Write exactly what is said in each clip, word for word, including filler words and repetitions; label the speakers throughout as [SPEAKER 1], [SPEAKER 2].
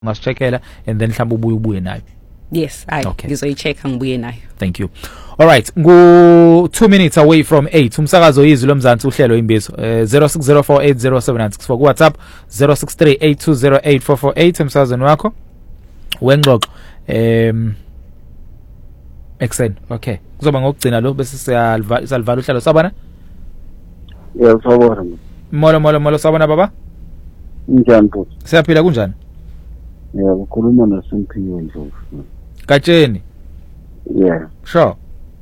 [SPEAKER 1] ungasicheckela and then mhlawumbe ubuye ubuye nayo.
[SPEAKER 2] Yes, I ngizoyichecka ngibuye nayo.
[SPEAKER 1] Thank you. All right, ngu two minutes away from eight. Umsakazo izwi lomzansi uhlelo imbizo uh, zero six zero four eight zero seven nine six four ku WhatsApp zero six three eight two zero eight four four eight emsakazweni wakho wengxoxo em exen. Okay, kuzoba ngokugcina lo bese siyalivala uhlelo sabana.
[SPEAKER 3] Yeah, sabona.
[SPEAKER 1] Molo molo molo sabona baba.
[SPEAKER 3] Njani futhi?
[SPEAKER 1] Siyaphila kunjani?
[SPEAKER 3] Yeah, ukhuluma noSimphiwe Ndlovu.
[SPEAKER 1] Katsheni.
[SPEAKER 3] Yeah.
[SPEAKER 1] Sure.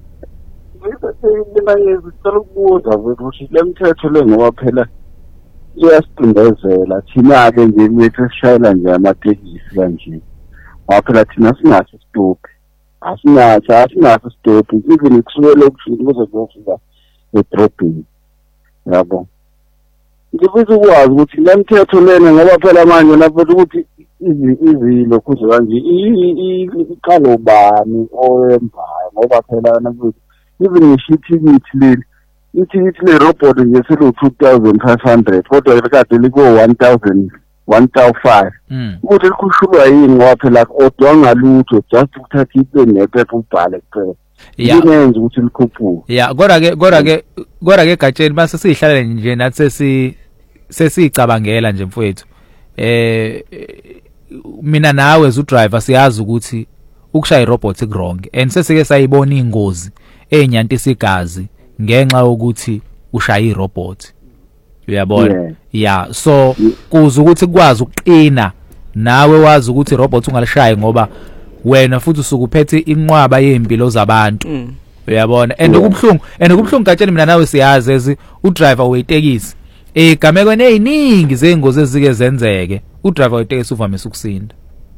[SPEAKER 3] Mina ngizicela ukubuza ukuthi le mthetho le ngoba phela iyasindezela thina ke nje wethu sishayela nje amatekisi kanje. Ngoba phela thina sinaso stop. Asinaso asinaso stop. Even kusukela ukufika kuze kufika edropping. Yabo. Ngifisa ukwazi ukuthi le mthetho lena ngoba phela manje lapho ukuthi izilo kuze kanje iqalo bani oyembayo ngoba phela nakuthi even ngishithikithi leli ithikithi le robot nje selo two thousand five hundred kodwa kade liko one thousand one thousand five ukuthi likhushulwa yini ngoba phela odwa ngalutho just ukuthatha ipen nephepha ubhale kuphela ingenza ukuthi likhuphuke.
[SPEAKER 1] Yeah, kodwa ke kodwa ke kodwa ke Gatsheni mase sihlala nje nathi sesi sesicabangela nje mfowethu eh mina nawe as u driver siyazi ukuthi ukushaya irobot iwrong and sesike sayibona ingozi enyanti isigazi ngenxa ukuthi ushaya irobot uyabona.
[SPEAKER 3] Yeah.
[SPEAKER 1] Yeah, so kuze ukuthi kwazi ukuqina nawe wazi ukuthi irobot ungalishaya ngoba wena futhi usukuphethe inqwaba yempilo zabantu uyabona. And okubhlungu and okubhlungu Gatsheni mina nawe siyazi ezi u driver wetekisi egamekweni eziningi zengozi ezike zenzeke u driver wetekisi uvamise ukusinda.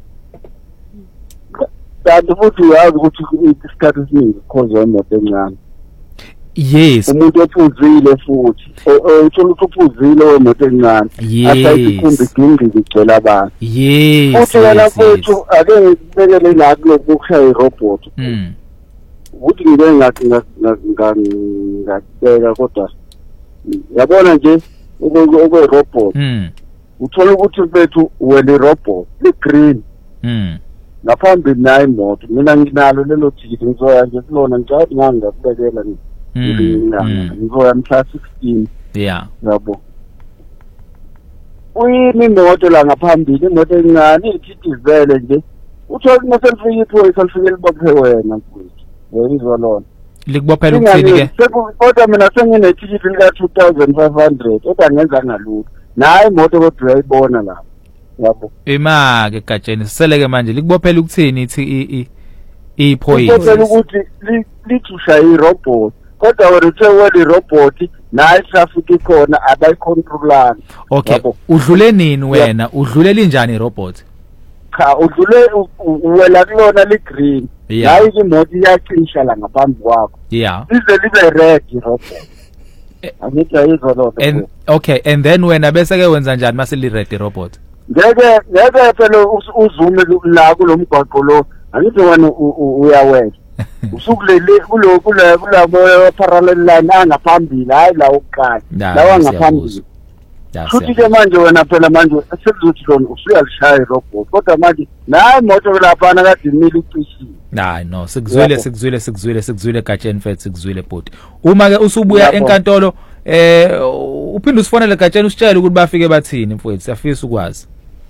[SPEAKER 3] Kanti futhi uyazi ukuthi isikhathi esiningi cause yemoto encane.
[SPEAKER 1] Yes.
[SPEAKER 3] Umuntu ophuzile futhi uthola ukuthi uphuzile wemoto encane asayikhumbi igingqiki igcwele abantu.
[SPEAKER 1] Yes.
[SPEAKER 3] Futhi wena futhi ake ngibekele lapho lokushaya irobot.
[SPEAKER 1] Mm.
[SPEAKER 3] Ukuthi ngike ngathi ngakubeka kodwa yabona nje ube robot.
[SPEAKER 1] Mm.
[SPEAKER 3] Uthola ukuthi bethu wena irobot i-green.
[SPEAKER 1] Mm.
[SPEAKER 3] Ngaphambili nayo imoto mina nginalo lelo ticket ngizoya nje kulona ngicathi ngangakubekela ni. Ngizoya mhla sixteen.
[SPEAKER 1] Yeah.
[SPEAKER 3] Yabo. Uyini imoto la ngaphambili imoto encane ithithizele nje. Uthola ukuthi selifika iphoyisa lifike libophe wena mfowethu. Wenzwa lona.
[SPEAKER 1] Likubophela ukuthini ke?
[SPEAKER 3] Kodwa mina sengine ticket lika two thousand five hundred kodwa ngenza ngalutho. Nayi imoto kodwa uyayibona la. Yabo.
[SPEAKER 1] Ima ke Gatsheni siseleke manje likubophela ukuthini ithi i iphoyisa.
[SPEAKER 3] Kubophela ukuthi lithi ushaya irobot kodwa wena uthe wena irobot nayi traffic ikhona abayicontrolana.
[SPEAKER 1] Okay, udlule nini wena? Udlulela njani irobot?
[SPEAKER 3] Cha udlule wela kulona li green. Nayi imoto iyacisha la ngaphambi kwakho.
[SPEAKER 1] Yeah.
[SPEAKER 3] Lize libe red irobot. Angithi ayizolo.
[SPEAKER 1] And okay, and then wena bese ke wenza njani mase li red irobot?
[SPEAKER 3] Ngeke ngeke phela uzume la kulomgwaqo lo angithi wena uyawela. Usukulele kulo kula kula parallel line angaphambili hayi la ukuqala lawa ngaphambili. Futhi ke manje wena phela manje sekuzothi lona usuyalishaya irobot kodwa manje nayi imoto lapha kade imile icishile.
[SPEAKER 1] Hayi no sikuzwile sikuzwile sikuzwile sikuzwile Gatsheni mfethu sikuzwile bhuti. Uma ke usubuya enkantolo eh uphinde usifonele Gatsheni usitshele ukuthi bafike bathini mfethu siyafisa ukwazi.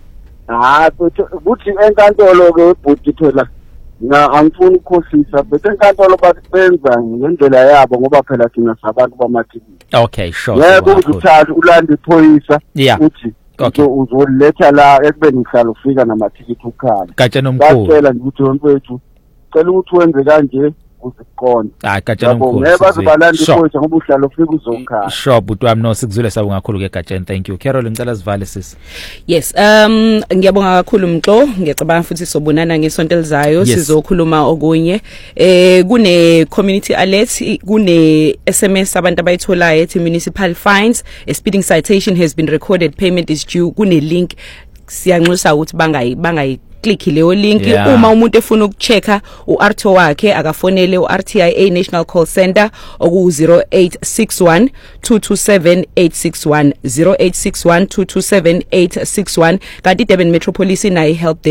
[SPEAKER 3] Ah ukuthi enkantolo ke bhuti phela na angifuni ukukhohlisa but enkantolo basenza ngendlela yabo ngoba phela thina sabantu bamathikiti.
[SPEAKER 1] Okay, sure.
[SPEAKER 3] Yebo uzuthatha ulanda iphoyisa
[SPEAKER 1] uthi
[SPEAKER 3] okay uzoletha la ekubeni ngihlala ufika namathikithi ukhala.
[SPEAKER 1] Gatsheni omkhulu.
[SPEAKER 3] Bacela ukuthi wemfethu cela ukuthi wenze kanje uziqonda.
[SPEAKER 1] Hayi Gatsheni omkhulu.
[SPEAKER 3] Yebo bazobalanda iphoyisa ngoba uhlala ufika uzokhala.
[SPEAKER 1] Sure but wami no sikuzwile sabonga kakhulu ke Gatsheni. Thank you. Carol ngicela sivale sis.
[SPEAKER 2] Yes, um ngiyabonga kakhulu Mxo, ngiyacabanga futhi sobonana ngesonto elizayo sizokhuluma okunye. Eh kune community alert, kune S M S abantu abayitholayo ethi municipal fines, a speeding citation has been recorded, payment is due. Kune link siyanxusa ukuthi bangayi bangayi click leyo link.
[SPEAKER 1] Yeah.
[SPEAKER 2] Uma umuntu efuna ukuchecka uR T O wakhe akafonele uR T I A National Call Center oku zero eight six one two two seven eight six one zero eight six one two two seven eight six one. Kanti Durban Metro Police inayo help